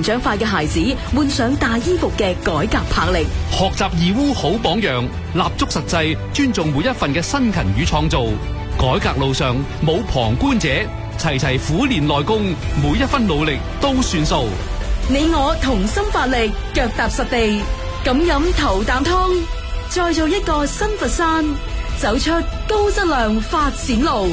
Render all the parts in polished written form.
成長快嘅孩子換上大衣服嘅改革魄力。 學習義烏好榜樣，立足實際，尊重每一份嘅辛勤與創造。改革路上冇旁觀者，齊齊苦練內功，每一分努力都算數。 你我同心發力，腳踏實地，咁飲頭啖湯，再做一個新佛山，走出高質量發展路。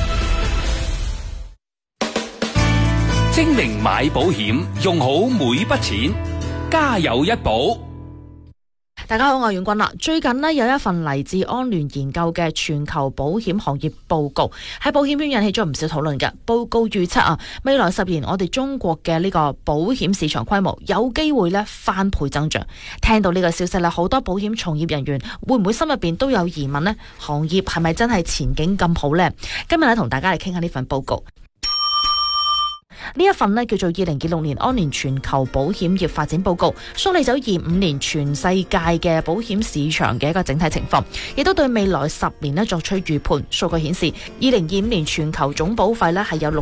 精明買保險，用好每筆錢，家有一保。 大家好，我係阮君啦。最近呢，有一份嚟自安聯研究嘅全球保險行業報告，喺保險圈引起咗唔少討論嘅。報告預測啊，未來10年我哋中國嘅呢個保險市場規模有機會呢翻倍增長。聽到呢個消息呢，好多保險從業人員會唔會心入邊都有疑問呢？行業係咪真係前景咁好呢？今日呢，同大家嚟傾下呢份報告。呢一份呢叫做2026年安聯全球保險業發展報告，梳理咗25年全世界嘅保險市場嘅一個整體情況，亦都對未來10年呢作出預判。數據顯示，2025年全球總保費呢係有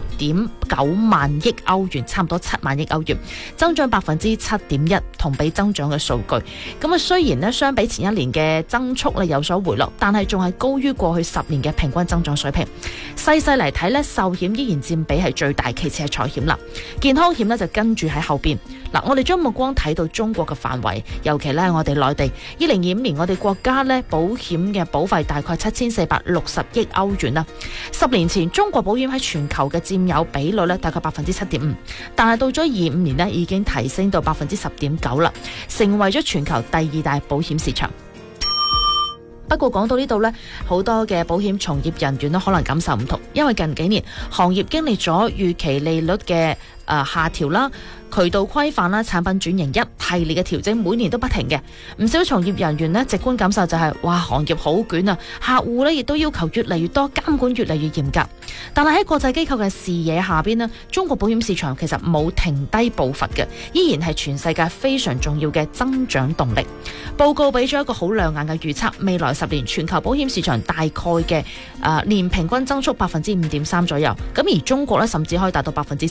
6.9萬億歐元，差唔多7萬億歐元，增長7.1%，同比增長嘅數據。咁啊，雖然呢相比前一年嘅增速呢有所回落，但係仲係高於過去10年嘅平均增長水平。細細嚟睇呢，壽險依然佔比係最大，其次係財險啦，健康險呢就跟住喺後邊。嗱，我哋將目光睇到中國嘅範圍，尤其呢我哋內地2025年我哋國家呢保險嘅保費大概7460億歐元啦。10年前中國保險喺全球嘅佔有比率呢大概7.5%，但係到咗25年呢已經提升到10.9%啦，成為咗全球第2大保險市場。不過講到呢度呢，好多嘅保險從業人員可能感受唔同，因為近幾年行業經歷咗預期利率嘅下調啦、渠道規範啦、產品轉型一系列嘅調整，每年都不停嘅。唔少從業人員呢，直觀感受就係，哇，行業好捲啊！客戶呢亦都要求越嚟越多，監管越嚟越嚴格。但係喺國際機構嘅視野下邊呢，中國保險市場其實冇停低步伐嘅，依然係全世界非常重要嘅增長動力。報告俾咗一個好亮眼嘅預測，未來10年全球保險市場大概嘅年平均增速5.3%左右，咁而中國呢，甚至可以達到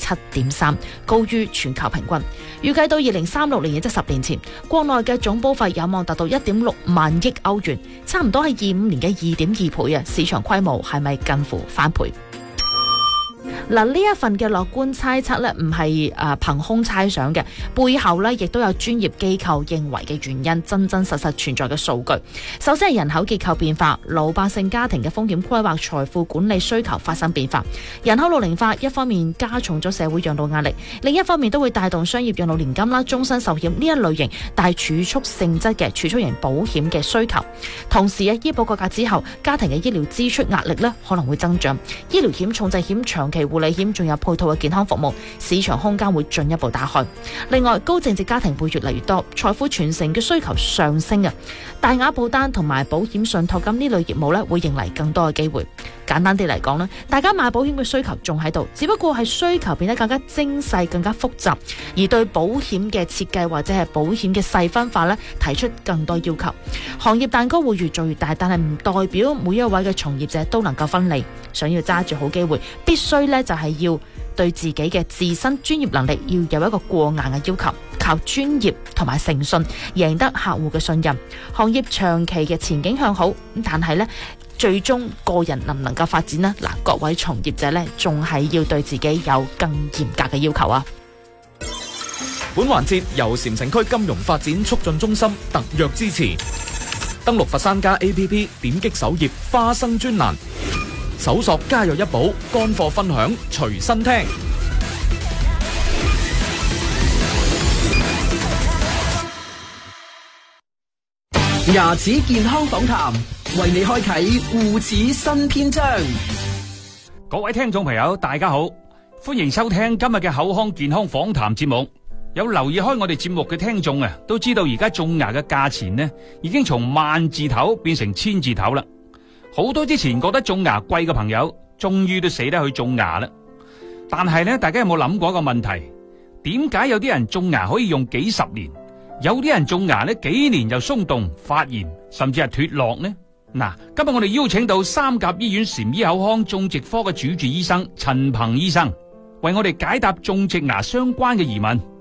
7.3%，高於全球平均。預計到2036年，亦即10年前，國內嘅總保費有望達到1.6萬億歐元，差唔多係25年嘅2.2倍啊！市場規模係咪近乎翻倍？嗱，呢一份嘅樂觀猜測呢，唔係憑空猜想嘅，背後呢亦都有專業機構認為嘅原因，真真實實存在嘅數據。首先係人口結構變化，老百姓家庭嘅風險規劃、財富管理需求發生變化。人口老齡化一方面加重咗社會養老壓力，另一方面都會帶動商業養老年金啦、終身壽險呢一類型帶儲蓄性質嘅儲蓄型保險嘅需求。同時醫保改革之後，家庭嘅醫療支出壓力呢可能會增長，醫療險、重疾險、長期護理險仲有配套嘅健康服務，市場空間會進一步打開。另外，高淨值家庭會越嚟越多，財富傳承嘅需求上升啊！大額保單同埋保險信託金呢類業務咧，會迎嚟更多嘅機會。簡單啲嚟講咧，大家買保險嘅需求仲喺度，只不過係需求變得更加精細、更加複雜，而對保險嘅設計或者係保險嘅細分化咧，提出更多要求。行業蛋糕會越做越大，但係唔代表每一位嘅從業者都能夠分利。想要揸住好機會，必須咧就係要對自己嘅自身專業能力要有一個過硬嘅要求，靠專業同埋誠信贏得客戶嘅信任。行業長期嘅前景向好，但係呢，最終個人能唔能夠發展呢？嗱，各位從業者呢，仲係要對自己有更嚴格嘅要求啊！ 本環節由禪城區金融發展促進中心特約支持。登錄佛山家 APP， 點擊首頁花生專欄，搜索家有一寶，乾貨分享隨身聽。 牙齒健康訪談，為你開啟護齒新篇章。 各位聽眾朋友，大家好，歡迎收聽今日嘅口腔健康訪談節目。有留意開我哋節目嘅聽眾啊，都知道而家種牙嘅價錢呢，已經從萬字頭變成千字頭啦。好多之前覺得種牙貴嘅朋友，終於都捨得去種牙啦。但係呢，大家有冇諗過一個問題？點解有啲人種牙可以用幾十年，有啲人種牙呢幾年就鬆動發炎，甚至係脫落呢？嗱，今日我哋邀請到三甲醫院禪醫口腔種植科嘅主治醫生陳鵬醫生，為我哋解答種植牙相關嘅疑問。